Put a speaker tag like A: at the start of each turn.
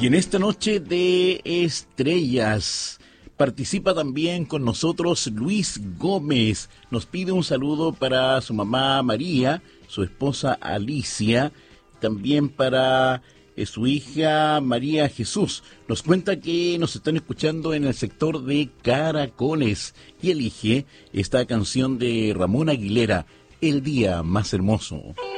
A: Y en esta noche de estrellas participa también con nosotros Luis Gómez. Nos pide un saludo para su mamá María, su esposa Alicia, también para su hija María Jesús. Nos cuenta que nos están escuchando en el sector de Caracoles y elige esta canción de Ramón Aguilera, El Día Más Hermoso.